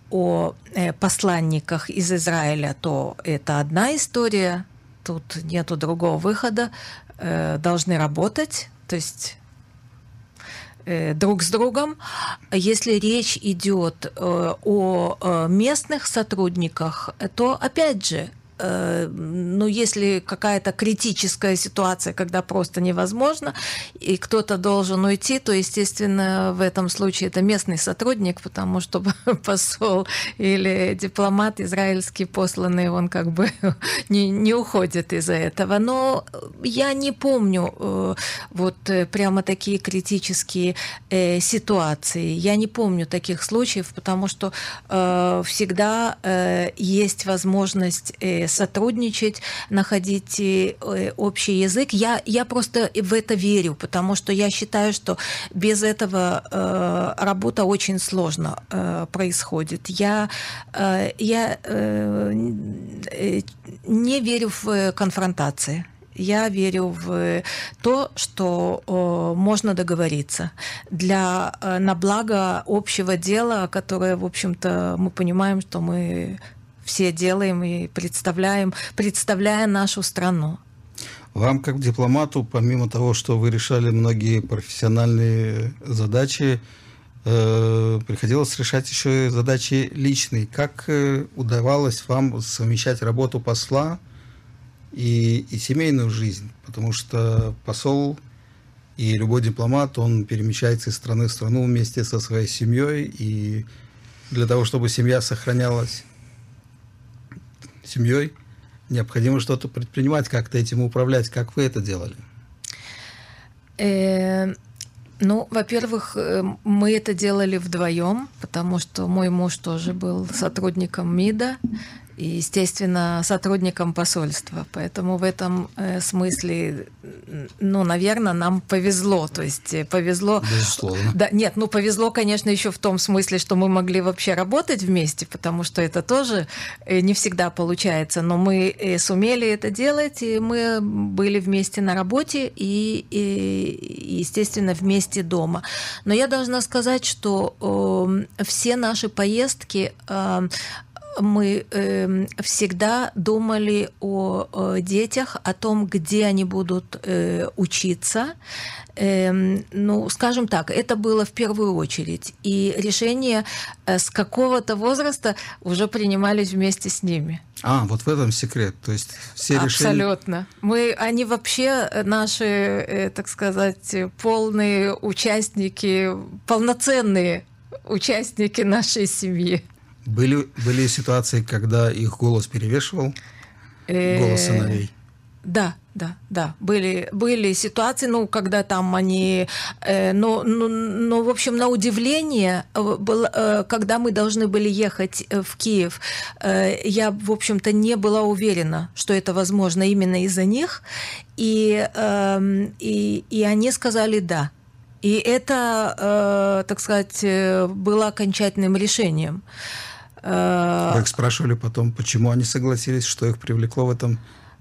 о посланниках из Израиля, то это одна история, тут нету другого выхода, должны работать, то есть друг с другом. Если речь идет о местных сотрудниках, то опять же, если какая-то критическая ситуация, когда просто невозможно, и кто-то должен уйти, то, естественно, в этом случае это местный сотрудник, потому что посол или дипломат израильский посланный, он как бы не уходит из-за этого. Но я не помню вот прямо такие критические ситуации. Я не помню таких случаев, потому что всегда есть возможность сотрудничать, находить общий язык. Я просто в это верю, потому что я считаю, что без этого работа очень сложно происходит. Я не верю в конфронтации. Я верю в то, что можно договориться на благо общего дела, которое, в общем-то, мы понимаем, что мы все делаем и представляя нашу страну. Вам, как дипломату, помимо того, что вы решали многие профессиональные задачи, приходилось решать еще и задачи личные. Как удавалось вам совмещать работу посла и семейную жизнь? Потому что посол и любой дипломат, он перемещается из страны в страну вместе со своей семьей, и для того, чтобы семья сохранялась семьей, необходимо что-то предпринимать, как-то этим управлять. Как вы это делали? Во-первых, мы это делали вдвоем, потому что мой муж тоже был сотрудником МИДа и, естественно, сотрудником посольства. Поэтому в этом смысле, наверное, нам повезло. То есть повезло... Безусловно. Да, нет, повезло, конечно, еще в том смысле, что мы могли вообще работать вместе, потому что это тоже не всегда получается. Но мы сумели это делать, и мы были вместе на работе и естественно, вместе дома. Но я должна сказать, что все наши поездки... мы всегда думали о детях, о том, где они будут учиться. Скажем так, это было в первую очередь. И решения с какого-то возраста уже принимались вместе с ними. Вот в этом секрет. То есть все решения... Абсолютно. Они вообще наши, так сказать, полные участники, полноценные участники нашей семьи. Были ситуации, когда их голос перевешивал голос сыновей? Да. Были ситуации, когда там они... в общем, на удивление, когда мы должны были ехать в Киев, я, в общем-то, не была уверена, что это возможно именно из-за них. И они сказали «да». И это, так сказать, было окончательным решением. Вы их спрашивали потом, почему они согласились, что их привлекло в этом?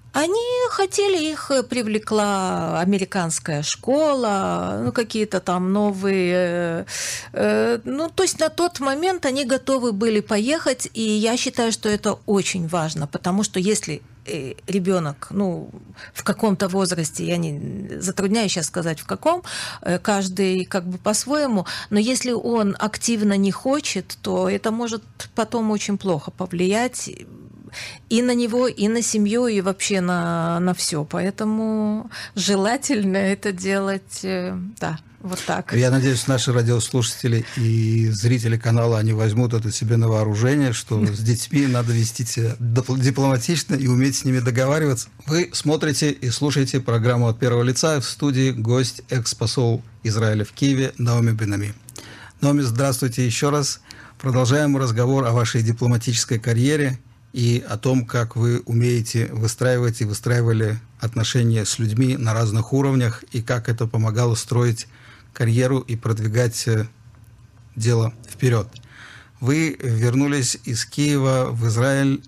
Их привлекла американская школа, какие-то там новые... то есть на тот момент они готовы были поехать, и я считаю, что это очень важно, потому что если ребенок, в каком-то возрасте, я не затрудняюсь сейчас сказать, в каком, каждый как бы по-своему, но если он активно не хочет, то это может потом очень плохо повлиять и на него, и на семью, и вообще на все. Поэтому желательно это делать, вот так. Я надеюсь, наши радиослушатели и зрители канала, они возьмут это себе на вооружение, что с детьми надо вести себя дипломатично и уметь с ними договариваться. Вы смотрите и слушаете программу «От первого лица». В студии гость, экс-посол Израиля в Киеве Наоми Ben-Ami. Наоми, здравствуйте еще раз. Продолжаем разговор о вашей дипломатической карьере и о том, как вы умеете выстраивать и выстраивали отношения с людьми на разных уровнях, и как это помогало строить карьеру и продвигать дело вперед. Вы вернулись из Киева в Израиль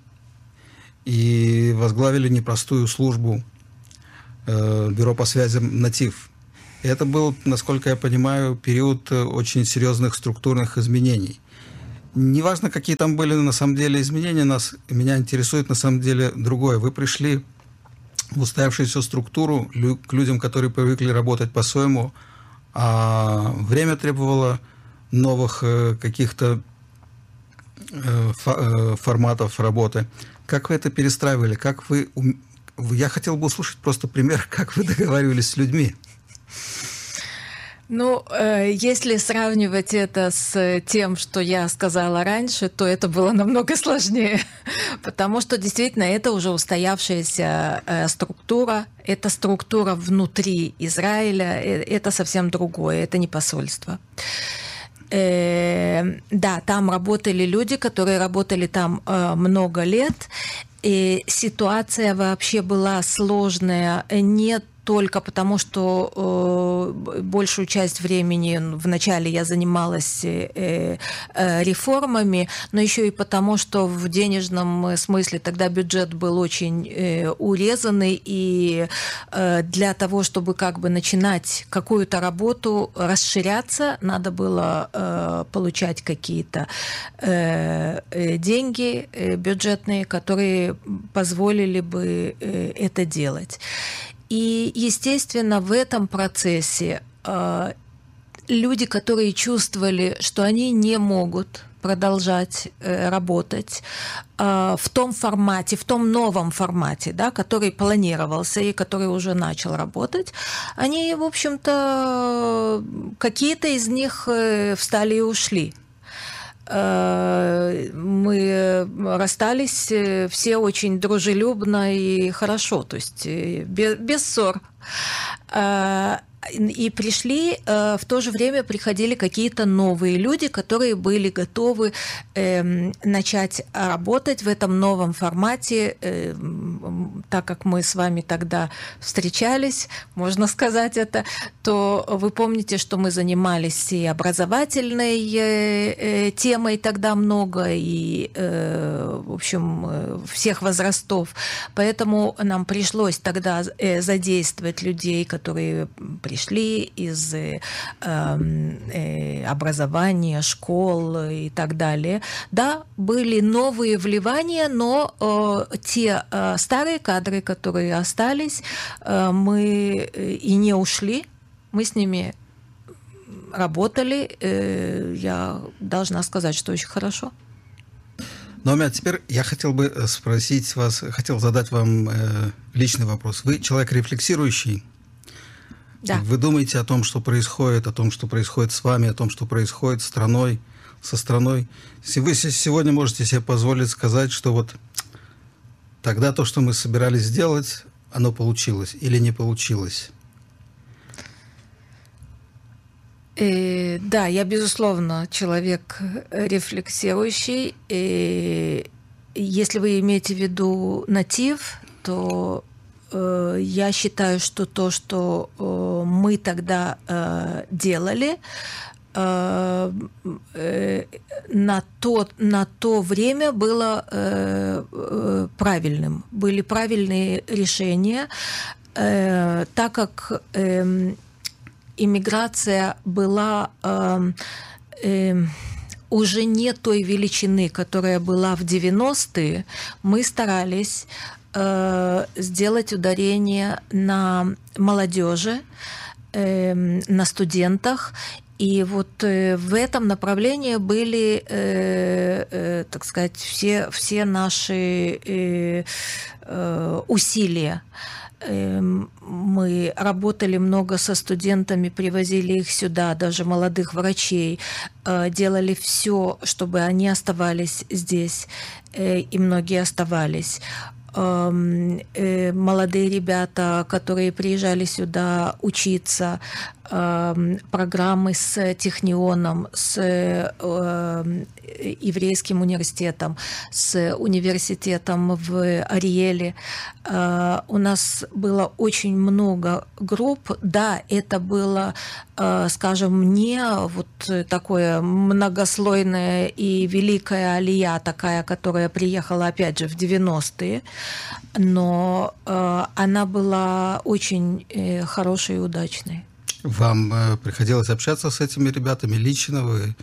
и возглавили непростую службу Бюро по связям «Натив». Это был, насколько я понимаю, период очень серьезных структурных изменений. Неважно, какие там были на самом деле изменения, меня интересует на самом деле другое. Вы пришли в устоявшуюся структуру к людям, которые привыкли работать по-своему, а время требовало новых каких-то форматов работы. Как вы это перестраивали? Я хотел бы услышать просто пример, как вы договаривались с людьми. Ну, если сравнивать это с тем, что я сказала раньше, то это было намного сложнее, потому что действительно это уже устоявшаяся структура, это структура внутри Израиля, это совсем другое, это не посольство. Да, там работали люди, которые работали там много лет, и ситуация вообще была сложная, не только потому, что большую часть времени вначале я занималась реформами, но еще и потому, что в денежном смысле тогда бюджет был очень урезанный, и для того, чтобы как бы начинать какую-то работу, расширяться, надо было получать какие-то деньги бюджетные, которые позволили бы это делать. И, естественно, в этом процессе люди, которые чувствовали, что они не могут продолжать работать в том формате, в том новом формате, да, который планировался и который уже начал работать, они, в общем-то, какие-то из них встали и ушли. Мы расстались все очень дружелюбно и хорошо, то есть без ссор. И пришли, в то же время приходили какие-то новые люди, которые были готовы начать работать в этом новом формате, так как мы с вами тогда встречались, можно сказать это, то вы помните, что мы занимались и образовательной темой тогда много, и, в общем, всех возрастов. Поэтому нам пришлось тогда задействовать людей, которые пришли из образования, школ и так далее. Да, были новые вливания, но те старые кадры, которые остались, мы и не ушли, мы с ними работали. Я должна сказать, что очень хорошо. Но, а теперь я хотел бы спросить вас, хотел задать вам личный вопрос. Вы человек рефлексирующий? Да. Вы думаете о том, что происходит с вами, о том, что происходит со страной. Вы сегодня можете себе позволить сказать, что вот тогда то, что мы собирались сделать, оно получилось или не получилось? Да, я, безусловно, человек рефлексирующий. Если вы имеете в виду натив, то я считаю, что то, что мы тогда делали, на то время было правильным. Были правильные решения, так как иммиграция была уже не той величины, которая была в 90-е, мы старались сделать ударение на молодежи, на студентах. И вот в этом направлении были, так сказать, все наши усилия. Мы работали много со студентами, привозили их сюда, даже молодых врачей, делали все, чтобы они оставались здесь, и многие оставались. Молодые ребята, которые приезжали сюда учиться, программы с Технионом, с еврейским университетом, с университетом в Ариэле. У нас было очень много групп. Да, это было, скажем, не вот такое многослойное и великая алия такая, которая приехала опять же в 90-е, но она была очень хорошей и удачной. Вам приходилось общаться с этими ребятами лично? Вы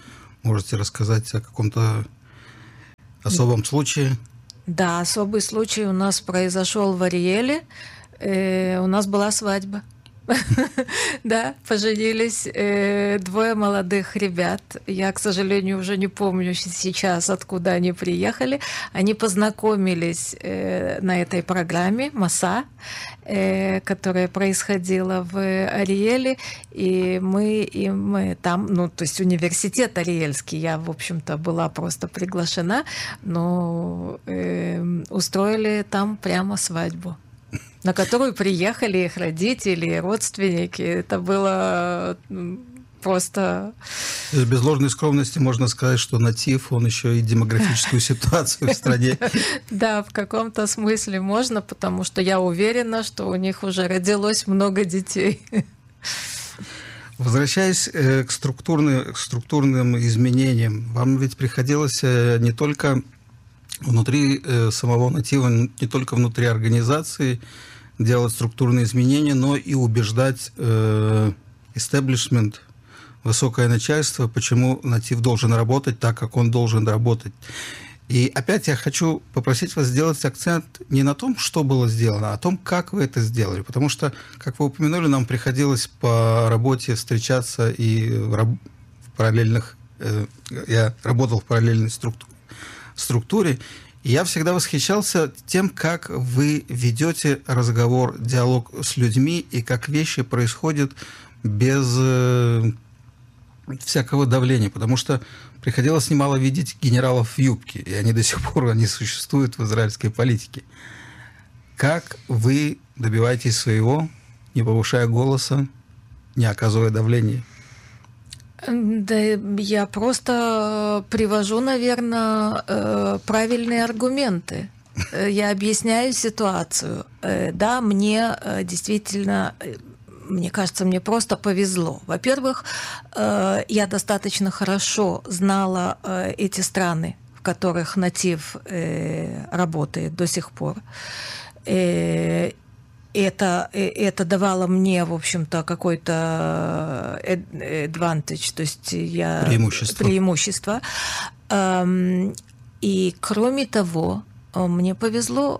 Можете рассказать о каком-то особом случае? Да, особый случай у нас произошел в Ариэле. У нас была свадьба. Да, поженились двое молодых ребят. Я, к сожалению, уже не помню сейчас, откуда они приехали. Они познакомились на этой программе «Маса», которая происходила в Ариэле, и мы там, ну, то есть университет Ариэльский, я, в общем-то, была просто приглашена, но устроили там прямо свадьбу, на которую приехали их родители, родственники. Это было просто... Без ложной скромности можно сказать, что Натив, он еще и демографическую ситуацию в стране. Да, в каком-то смысле можно, потому что я уверена, что у них уже родилось много детей. Возвращаясь к структурным изменениям, вам ведь приходилось не только внутри самого Натива, не только внутри организации делать структурные изменения, но и убеждать истеблишмент, высокое начальство, почему Натив должен работать так, как он должен работать. И опять я хочу попросить вас сделать акцент не на том, что было сделано, а о том, как вы это сделали. Потому что, как вы упомянули, нам приходилось по работе встречаться и в параллельных... Я работал в параллельной структуре, и я всегда восхищался тем, как вы ведете разговор, диалог с людьми, и как вещи происходят без всякого давления, потому что приходилось немало видеть генералов в юбке, и они до сих пор существуют в израильской политике. Как вы добиваетесь своего, не повышая голоса, не оказывая давления? Да, я просто привожу, наверное, правильные аргументы. Я объясняю ситуацию. Да, мне действительно... Мне кажется, мне просто повезло. Во-первых, я достаточно хорошо знала эти страны, в которых Натив работает до сих пор. Это давало мне, в общем-то, какой-то advantage, то есть преимущество. И кроме того, мне повезло,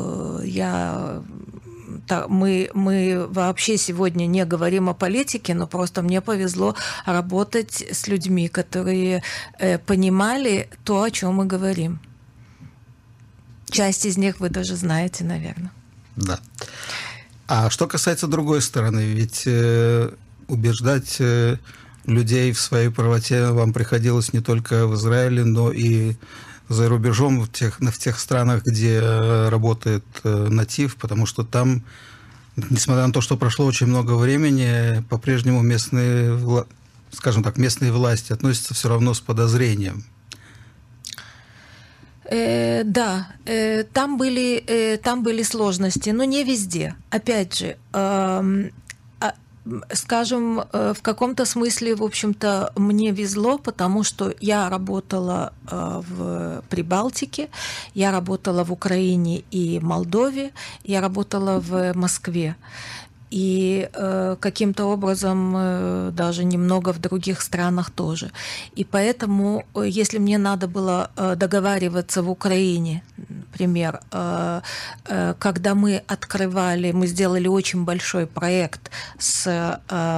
мы вообще сегодня не говорим о политике, но просто мне повезло работать с людьми, которые понимали то, о чем мы говорим. Часть из них вы даже знаете, наверное. Да. А что касается другой стороны, ведь убеждать людей в своей правоте вам приходилось не только в Израиле, но и за рубежом в тех странах, где работает Натив, потому что там, несмотря на то, что прошло очень много времени, по-прежнему местные власти относятся все равно с подозрением. Да, там были сложности, но не везде. Опять же, скажем, в каком-то смысле, в общем-то, мне везло, потому что я работала в Прибалтике, я работала в Украине и Молдове, я работала в Москве. И каким-то образом даже немного в других странах тоже. И поэтому, если мне надо было договариваться в Украине, например, когда мы сделали очень большой проект с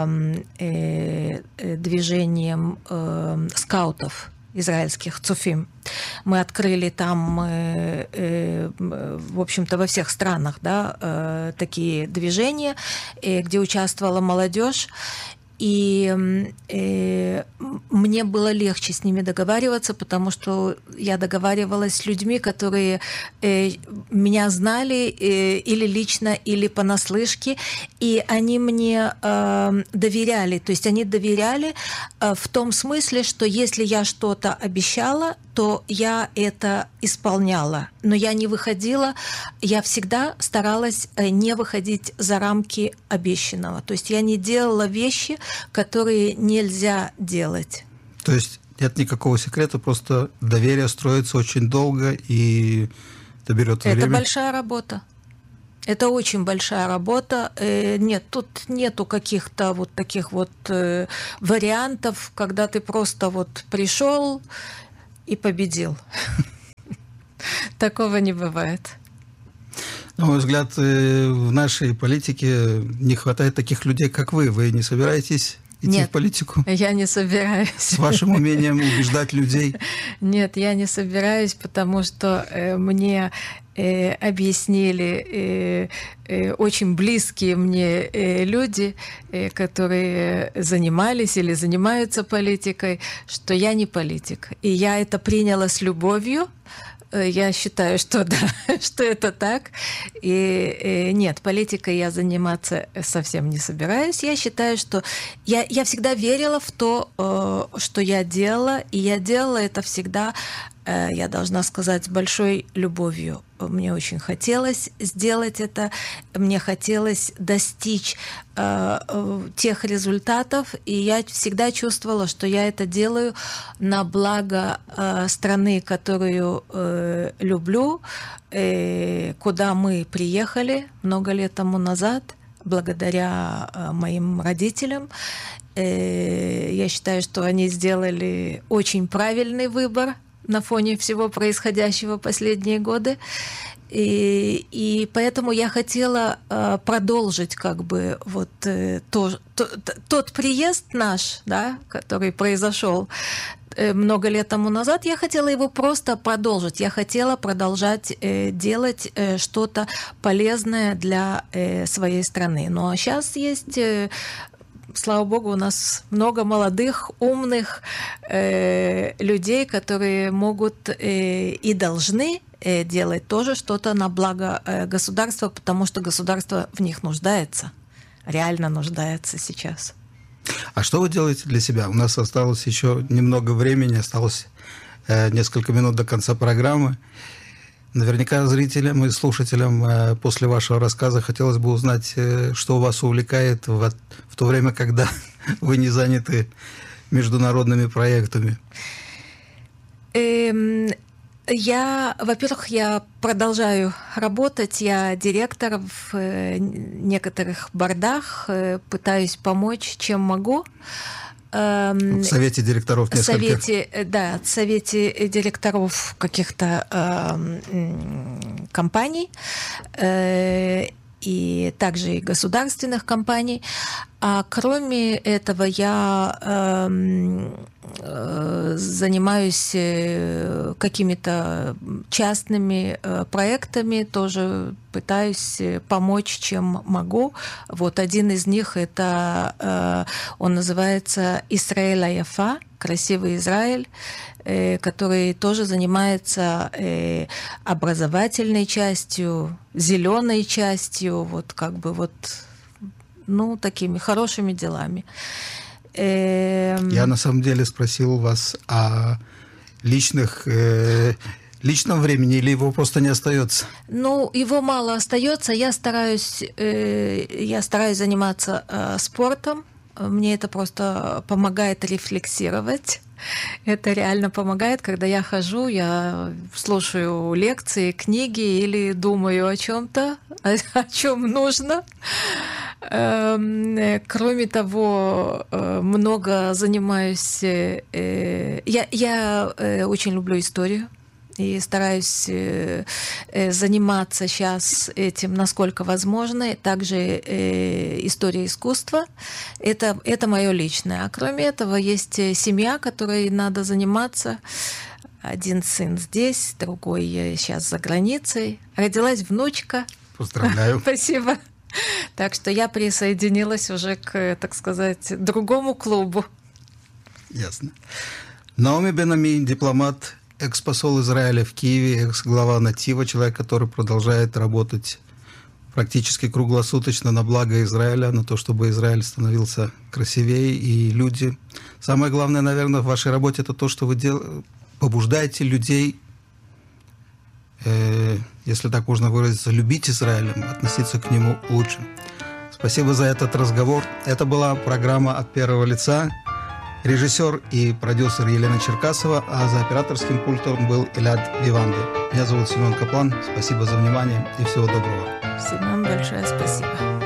движением скаутов израильских Цуфим. Мы открыли там, в общем-то, во всех странах, да, такие движения, где участвовала молодежь. И мне было легче с ними договариваться, потому что я договаривалась с людьми, которые меня знали или лично, или понаслышке, и они мне доверяли. То есть они доверяли в том смысле, что если я что-то обещала, то я это исполняла. Но я не выходила, я всегда старалась не выходить за рамки обещанного. То есть я не делала вещи, которые нельзя делать. То есть нет никакого секрета, просто доверие строится очень долго, и это берет время. Это большая работа. Это очень большая работа. Нет, тут нету каких-то вот таких вот вариантов, когда ты просто вот пришел и победил. Такого не бывает. На мой взгляд, в нашей политике не хватает таких людей, как вы. Вы не собираетесь идти в политику? Нет, я не собираюсь. С вашим умением убеждать людей? Нет, я не собираюсь, потому что мне объяснили очень близкие мне люди, которые занимались или занимаются политикой, что я не политик. И я это приняла с любовью. Я считаю, что да, что это так. И нет, политикой я заниматься совсем не собираюсь. Я считаю, что я всегда верила в то, что я делала, и я делала это всегда, я должна сказать, с большой любовью. Мне очень хотелось сделать это, мне хотелось достичь тех результатов, и я всегда чувствовала, что я это делаю на благо страны, которую люблю, куда мы приехали много лет тому назад, благодаря моим родителям. Я считаю, что они сделали очень правильный выбор на фоне всего происходящего последние годы. И поэтому я хотела продолжить как бы вот тот приезд наш, да, который произошел много лет тому назад, я хотела его просто продолжить. Я хотела продолжать делать что-то полезное для своей страны. Ну а сейчас есть... Слава богу, у нас много молодых, умных людей, которые могут и должны делать тоже что-то на благо государства, потому что государство в них нуждается, реально нуждается сейчас. А что вы делаете для себя? У нас осталось еще немного времени, осталось несколько минут до конца программы. Наверняка зрителям и слушателям после вашего рассказа хотелось бы узнать, что вас увлекает в то время, когда вы не заняты международными проектами. Во-первых, я продолжаю работать. Я директор в некоторых бордах, пытаюсь помочь, чем могу. В совете директоров несколько. В совете директоров каких-то компаний и также и государственных компаний. А кроме этого я занимаюсь какими-то частными проектами, тоже пытаюсь помочь, чем могу. Вот один из них это, он называется «Исраэль Аяфа», «Красивый Израиль», который тоже занимается образовательной частью, зеленой частью, вот как бы вот, ну, такими хорошими делами. Я на самом деле спросил вас о личном времени, или его просто не остается? Ну, его мало остается. Я стараюсь заниматься спортом. Мне это просто помогает рефлексировать. Это реально помогает, когда я хожу, я слушаю лекции, книги или думаю о чем-то, о чем нужно. Кроме того, много занимаюсь... Я очень люблю историю и стараюсь заниматься сейчас этим, насколько возможно. Также история искусства. Это мое личное. А кроме этого, есть семья, которой надо заниматься. Один сын здесь, другой сейчас за границей. Родилась внучка. Поздравляю. Спасибо. Так что я присоединилась уже к, так сказать, другому клубу. Ясно. Наоми Бен-Ami, дипломат, экс-посол Израиля в Киеве, экс-глава Натива, человек, который продолжает работать практически круглосуточно на благо Израиля, на то, чтобы Израиль становился красивее, и люди... Самое главное, наверное, в вашей работе это то, что вы побуждаете людей, если так можно выразиться, любить Израиль, относиться к нему лучше. Спасибо за этот разговор. Это была программа «От первого лица». Режиссер и продюсер Елена Черкасова, а за операторским пультом был Эльад Виванды. Меня зовут Семен Каплан. Спасибо за внимание и всего доброго. Семен, большое спасибо.